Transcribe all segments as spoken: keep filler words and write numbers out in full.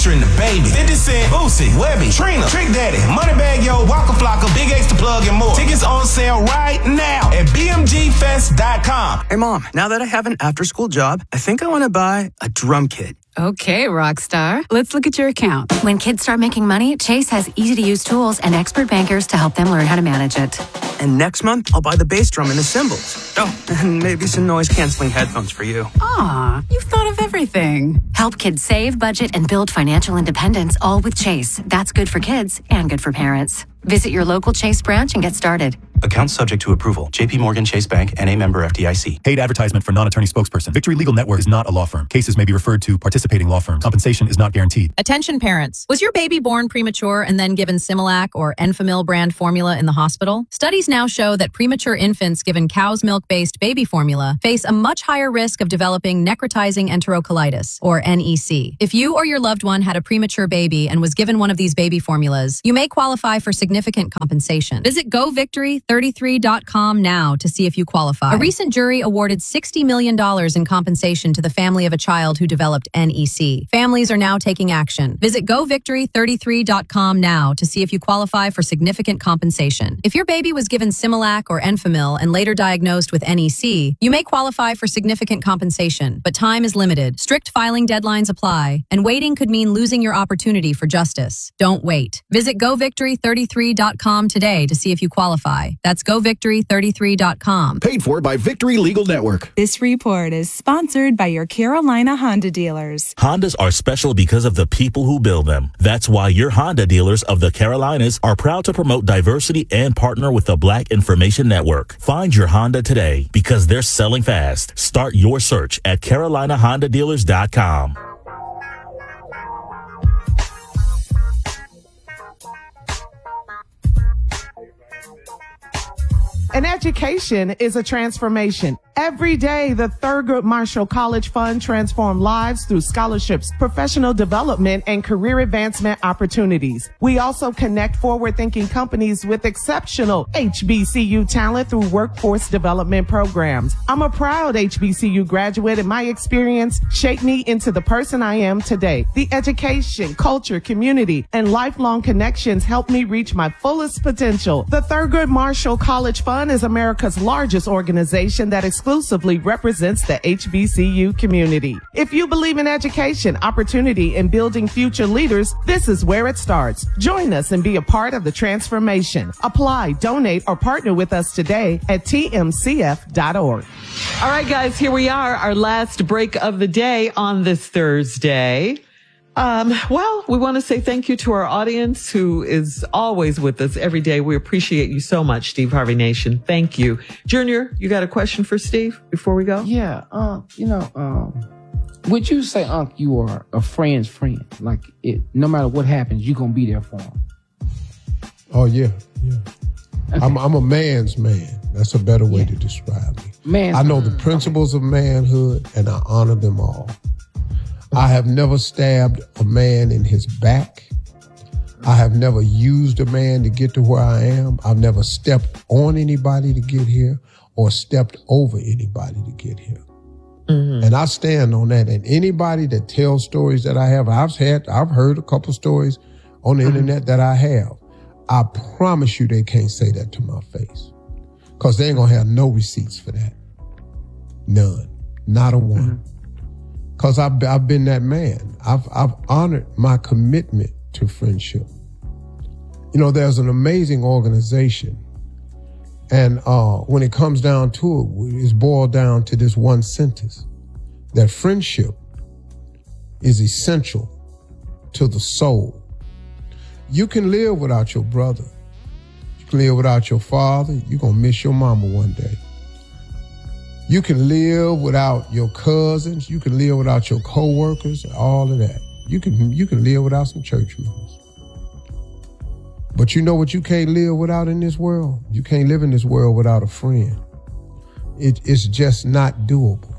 featuring the baby. fifty Cent, Boosie, Webby, Trina, Trick Daddy, Moneybagg Yo, Waka Flocka, Big X the Plug, and more. Tickets on sale right now at B M G fest dot com. Hey, Mom, now that I have an after-school job, I think I want to buy a drum kit. Okay, Rockstar. Let's look at your account. When kids start making money, Chase has easy-to-use tools and expert bankers to help them learn how to manage it. And next month, I'll buy the bass drum and the cymbals. Oh, and maybe some noise-canceling headphones for you. Aw, you've thought of everything. Help kids save, budget, and build financial independence, all with Chase. That's good for kids and good for parents. Visit your local Chase branch and get started. Accounts subject to approval. J P Morgan Chase Bank, N A member F D I C. Paid advertisement for non-attorney spokesperson. Victory Legal Network is not a law firm. Cases may be referred to participating law firms. Compensation is not guaranteed. Attention parents. Was your baby born premature and then given Similac or Enfamil brand formula in the hospital? Studies now show that premature infants given cow's milk-based baby formula face a much higher risk of developing necrotizing enterocolitis, or N E C. If you or your loved one had a premature baby and was given one of these baby formulas, you may qualify for significant compensation. Visit go victory thirty-three dot com now to see if you qualify. A recent jury awarded sixty million dollars in compensation to the family of a child who developed N E C. Families are now taking action. Visit go victory thirty-three dot com now to see if you qualify for significant compensation. If your baby was given Similac or Enfamil and later diagnosed with N E C, you may qualify for significant compensation, but time is limited. Strict filing deadlines apply, and waiting could mean losing your opportunity for justice. Don't wait. Visit go victory thirty-three dot com today to see if you qualify. That's go victory thirty-three dot com. Paid for by Victory Legal Network. This report is sponsored by your Carolina Honda dealers. Hondas are special because of the people who build them. That's why your Honda dealers of the Carolinas are proud to promote diversity and partner with the Black Information Network. Find your Honda today because they're selling fast. Start your search at carolina honda dealers dot com. An education is a transformation. Every day, the Thurgood Marshall College Fund transforms lives through scholarships, professional development, and career advancement opportunities. We also connect forward-thinking companies with exceptional H B C U talent through workforce development programs. I'm a proud H B C U graduate, and my experience shaped me into the person I am today. The education, culture, community, and lifelong connections helped me reach my fullest potential. The Thurgood Marshall College Fund is America's largest organization that exclusively represents the H B C U community. If you believe in education, opportunity, and building future leaders, this is where it starts. Join us and be a part of the transformation. Apply, donate, or partner with us today at T M C F dot org. All right, guys, here we are, our last break of the day on this Thursday. Um, well, we want to say thank you to our audience who is always with us every day. We appreciate you so much, Steve Harvey Nation. Thank you. Junior, you got a question for Steve before we go? Yeah. Uh, you know, um, would you say, Unc, you are a friend's friend? Like, it, no matter what happens, you're going to be there for him? Oh, yeah. Yeah. Okay. I'm, I'm a man's man. That's a better way yeah. to describe me. Man's I know man. the principles okay. of manhood, and I honor them all. I have never stabbed a man in his back. I have never used a man to get to where I am. I've never stepped on anybody to get here or stepped over anybody to get here. Mm-hmm. And I stand on that. And anybody that tells stories that I have, I've had, I've heard a couple stories on the mm-hmm. internet that I have. I promise you they can't say that to my face because they ain't gonna have no receipts for that. None. Not a one. Mm-hmm. Because I've, I've been that man. I've, I've honored my commitment to friendship. You know, there's an amazing organization. And uh, when it comes down to it, it's boiled down to this one sentence, that friendship is essential to the soul. You can live without your brother. You can live without your father. You're going to miss your mama one day. You can live without your cousins. You can live without your coworkers, all of that. You can you can live without some church members. But you know what you can't live without in this world? You can't live in this world without a friend. It, it's just not doable.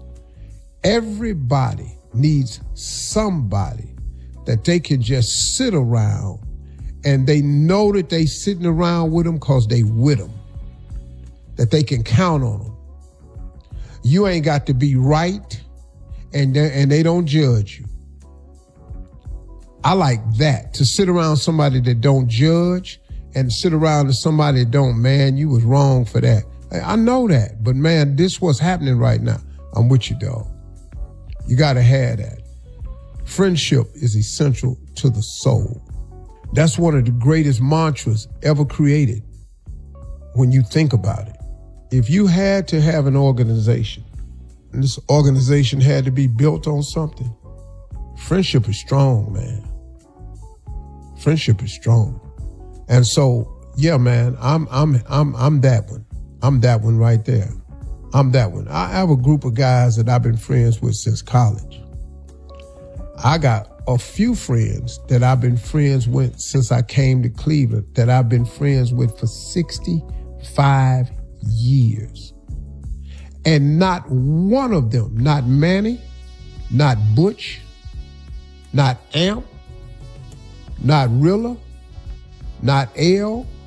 Everybody needs somebody that they can just sit around and they know that they sitting around with them because they with them, that they can count on them. You ain't got to be right, and they, and they don't judge you. I like that, to sit around somebody that don't judge and sit around to somebody that don't, man, you was wrong for that. I know that, but man, this what's happening right now. I'm with you, dog. You got to have that. Friendship is essential to the soul. That's one of the greatest mantras ever created when you think about it. If you had to have an organization, and this organization had to be built on something, friendship is strong, man. Friendship is strong. And so, yeah, man, I'm I'm I'm I'm that one. I'm that one right there. I'm that one. I have a group of guys that I've been friends with since college. I got a few friends that I've been friends with since I came to Cleveland that I've been friends with for sixty-five years. And not one of them, not Manny, not Butch, not Amp, not Rilla, not L,